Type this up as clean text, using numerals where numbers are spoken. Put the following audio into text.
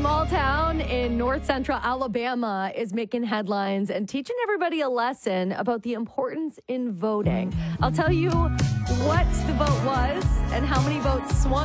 small town in north central Alabama is making headlines and teaching everybody a lesson about the importance in voting. I'll tell you what the vote was and how many votes swung